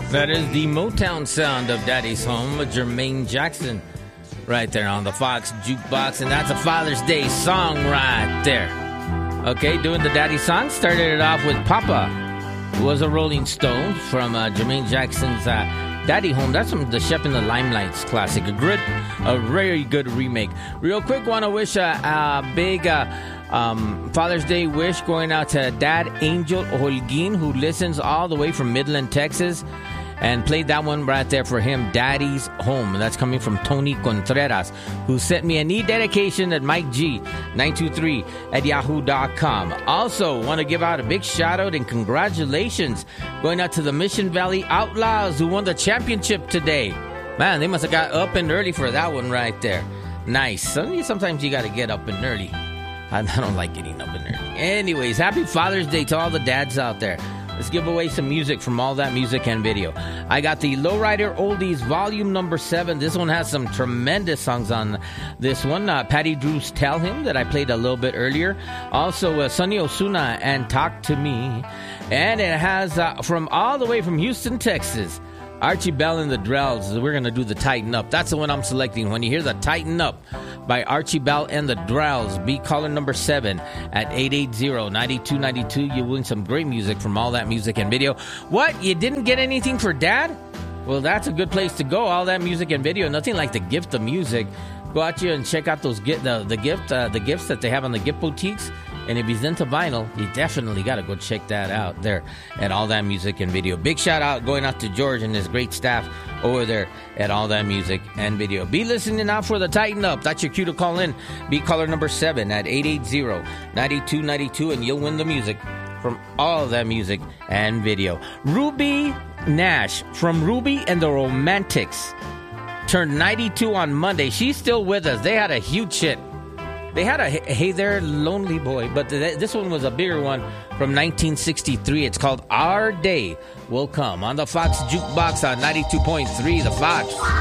That is the Motown sound of Daddy's Home with Jermaine Jackson right there on the Fox Jukebox. And that's a Father's Day song right there. Okay, doing the Daddy song. Started it off with Papa, who was a Rolling Stone from Jermaine Jackson's Daddy Home. That's from the Chef in the Limelight's classic. A very good remake. Real quick, want to wish a big Father's Day wish going out to Dad Angel Holguin, who listens all the way from Midland, Texas, and played that one right there for him, Daddy's Home. And that's coming from Tony Contreras, who sent me a neat dedication at MikeG923@yahoo.com. Also, want to give out a big shout out and congratulations going out to the Mission Valley Outlaws, who won the championship today. Man, they must have got up and early for that one right there. Nice. Sometimes you got to get up and early. I don't like getting up and early. Anyways, happy Father's Day to all the dads out there. Let's give away some music from All That Music and Video. I got the Lowrider Oldies Volume Number 7. This one has some tremendous songs on this one. Patty Drew's Tell Him that I played a little bit earlier. Also, Sonny Osuna and Talk to Me. And it has, from all the way from Houston, Texas, Archie Bell and the Drells. We're going to do the Tighten Up. That's the one I'm selecting. When you hear the Tighten Up by Archie Bell and the Drells, be caller number 7 at 880-9292. You win some great music from All That Music and Video. What? You didn't get anything for Dad? Well, that's a good place to go. All That Music and Video. Nothing like the gift of music. Go out here and check out those gifts that they have on the gift boutiques. And if he's into vinyl, you definitely got to go check that out there at All That Music and Video. Big shout out going out to George and his great staff over there at All That Music and Video. Be listening out for the Tighten Up. That's your cue to call in. Be caller number 7 at 880-9292, and you'll win the music from All That Music and Video. Ruby Nash from Ruby and the Romantics turned 92 on Monday. She's still with us. They had a huge hit. They had a Hey There, Lonely Boy, but this one was a bigger one from 1963. It's called Our Day Will Come on the Fox Jukebox on 92.3, The Fox.